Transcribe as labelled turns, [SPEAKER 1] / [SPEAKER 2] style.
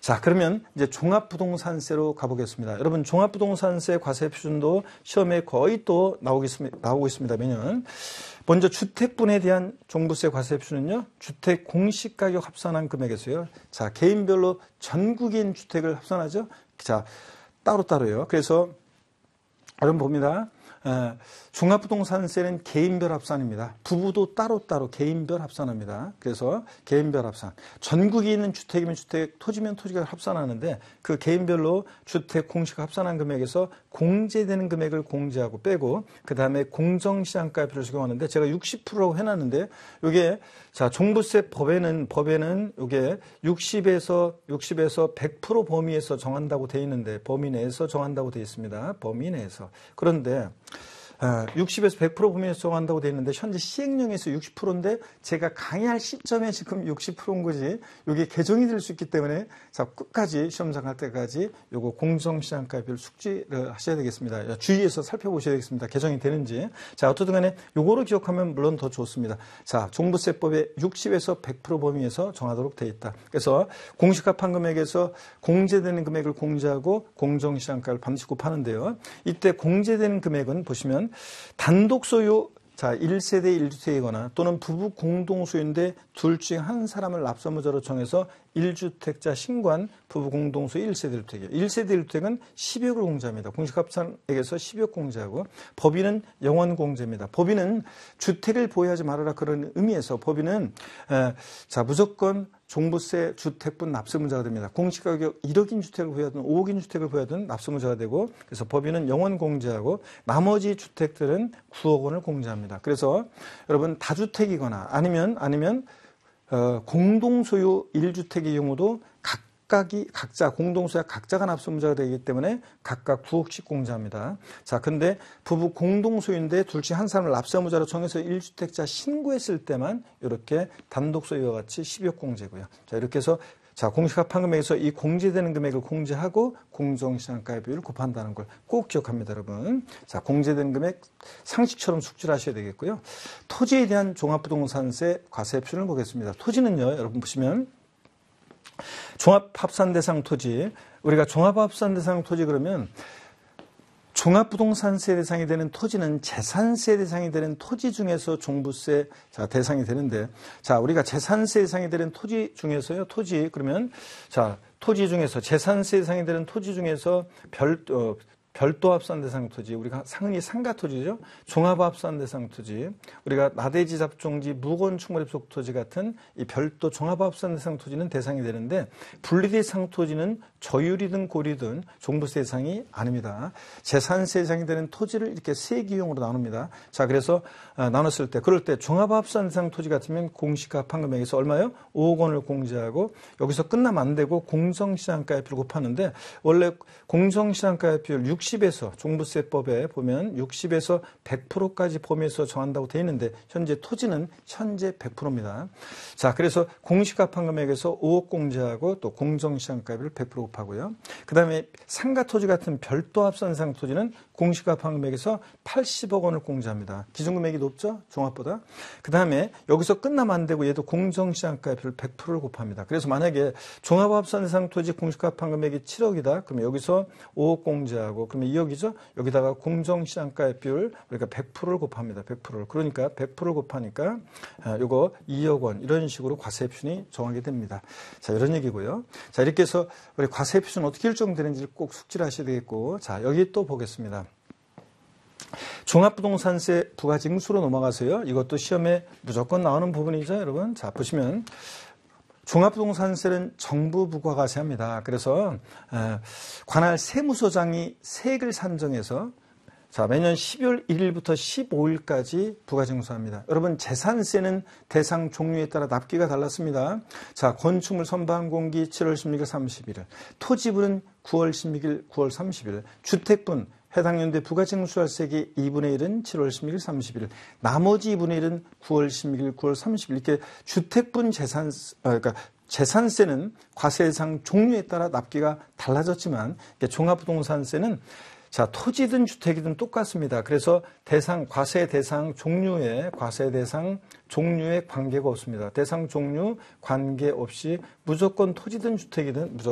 [SPEAKER 1] 자, 그러면 이제 종합부동산세로 가보겠습니다. 여러분, 종합부동산세 과세 표준도 시험에 거의 또 나오고 있습니다. 매년. 먼저 주택분에 대한 종부세 과세 표준은요, 주택 공시가격 합산한 금액에서요. 자, 개인별로 전국인 주택을 합산하죠. 자, 따로따로요. 그래서 여러분 봅니다. 종합부동산세는 개인별 합산입니다. 부부도 따로따로 개인별 합산합니다. 그래서 개인별 합산. 전국에 있는 주택이면 주택, 토지면 토지가 합산하는데 그 개인별로 주택 공시가 합산한 금액에서 공제되는 금액을 공제하고 빼고 그 다음에 공정시장가액을 적용하는데 제가 60%라고 해놨는데 이게 자 종부세 법에는 이게 60에서 100% 범위에서 정한다고 돼 있는데 범위 내에서 정한다고 돼 있습니다. 범위 내에서. 그런데 60에서 100% 범위에서 정한다고 되어 있는데 현재 시행령에서 60%인데 제가 강의할 시점에 지금 60%인 거지 이게 개정이 될 수 있기 때문에 자 끝까지 시험장 갈 때까지 요거 공정시장가별 숙지를 하셔야 되겠습니다. 주의해서 살펴보셔야 되겠습니다. 개정이 되는지. 자 어쨌든 간에 요거를 기억하면 물론 더 좋습니다. 자 종부세법에 60에서 100% 범위에서 정하도록 되어 있다. 그래서 공시가판 금액에서 공제되는 금액을 공제하고 공정시장가를 반드시 곱하는데요. 이때 공제되는 금액은 보시면 단독 소유, 자, 1세대 1주택이거나 또는 부부 공동 소유인데 둘 중 한 사람을 납세무자로 정해서 1주택자 신고한 부부 공동 소유 1세대 1주택이에요. 1세대 1주택은 10억을 공제합니다. 공시가판액에서 10억 공제하고 법인은 영원 공제입니다. 법인은 주택을 보유하지 말아라 그런 의미에서 법인은 자, 무조건 종부세 주택분 납세무자가 됩니다. 공시가격 1억인 주택을 보유하든 5억인 주택을 보유하든 납세무자가 되고 그래서 법인은 영원 공제하고 나머지 주택들은 9억 원을 공제합니다. 그래서 여러분 다주택이거나 아니면 공동소유 1주택의 경우도 각자 공동소유가 각자가 납세무자가 되기 때문에 각각 9억씩 공제합니다. 자, 근데 부부 공동소유인데 둘 중 한 사람을 납세무자로 정해서 1주택자 신고했을 때만 이렇게 단독 소유와 같이 10억 공제고요. 자, 이렇게 해서 자, 공시가판 금액에서 이 공제되는 금액을 공제하고 공정시장가액 비율을 곱한다는 걸 꼭 기억합니다, 여러분. 자, 공제된 금액 상식처럼 숙지를 하셔야 되겠고요. 토지에 대한 종합부동산세 과세 표준을 보겠습니다. 토지는요, 여러분 보시면 종합합산대상 토지, 우리가 종합합산대상 토지 그러면 종합부동산세 대상이 되는 토지는 재산세 대상이 되는 토지 중에서 종부세 자 대상이 되는데 자 우리가 재산세 대상이 되는 토지 중에서요 토지 그러면 자 토지 중에서 재산세 대상이 되는 토지 중에서 별도 합산 대상 토지, 우리가 흔히 상가 토지죠. 종합 합산 대상 토지, 우리가 나대지 잡종지 무건축물 입속 토지 같은 이 별도 종합 합산 대상 토지는 대상이 되는데 분리대상 토지는 저율이든 고리든 종부세 대상이 아닙니다. 재산세 대상이 되는 토지를 이렇게 세 기용으로 나눕니다. 자, 그래서 나눴을 때 그럴 때 종합 합산 대상 토지 같으면 공시가판 금액에서 얼마요? 5억 원을 공제하고 여기서 끝나면 안 되고 공정시장가액비를 곱하는데 원래 공정시장가액 비율 60에서 종부세법에 보면 60에서 100%까지 범위에서 정한다고 되어 있는데 현재 토지는 현재 100%입니다. 자, 그래서 공시가판 금액에서 5억 공제하고 또 공정시장가액을 100% 곱하고요. 그 다음에 상가 토지 같은 별도 합산상 토지는 공시가판 금액에서 80억 원을 공제합니다. 기준금액이 높죠? 종합보다. 그 다음에 여기서 끝나면 안 되고 얘도 공정시장가액을 100%를 곱합니다. 그래서 만약에 종합합산상 토지 공시가판 금액이 7억이다. 그러면 여기서 5억 공제하고 그러면 2억이죠? 여기다가 공정시장가액 비율 우리가 100%를 곱합니다. 100%를. 그러니까 100%를 곱하니까 요거 2억 원 이런 식으로 과세 표준이 정하게 됩니다. 자, 이런 얘기고요. 자, 이렇게 해서 우리 과세 표준 어떻게 일정되는지를 꼭 숙지를 하셔야 되겠고 자, 여기 또 보겠습니다. 종합부동산세 부가징수로 넘어가세요. 이것도 시험에 무조건 나오는 부분이죠, 여러분. 자, 보시면 종합부동산세는 정부 부과과세합니다. 그래서 관할 세무서장이 세액을 산정해서 자, 매년 12월 1일부터 15일까지 부가징수합니다. 여러분, 재산세는 대상 종류에 따라 납기가 달랐습니다. 자, 건축물 선반 공기 7월 16일 31일, 토지분은 9월 16일, 9월 30일, 주택분 해당 연도에 부가징수할세액의 2분의 1은 7월 16일, 30일, 나머지 2분의 1은 9월 16일, 9월 30일 이렇게 주택분 그러니까 재산세는 과세상 종류에 따라 납기가 달라졌지만 종합부동산세는 자, 토지든 주택이든 똑같습니다. 그래서 과세 대상 종류에 관계가 없습니다. 대상 종류 관계없이 무조건 토지든 주택이든 무조건